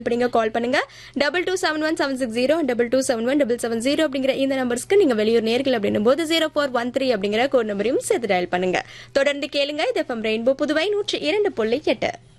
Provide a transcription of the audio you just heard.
அப்படிங்க கால் பண்ணுங்க 2271 2271 அப்படிங்கிற இந்த நம்பர்ஸ்க்கு நீங்க வெளியூர் நேர்கள் அப்படின்னும் போது 0413 அப்படிங்கிற கோட் நம்பரையும் சேர்த்து டயல் பண்ணுங்க. தொடர்ந்து கேளுங்க இது FM ரெயின்போ புதுவை 102.8.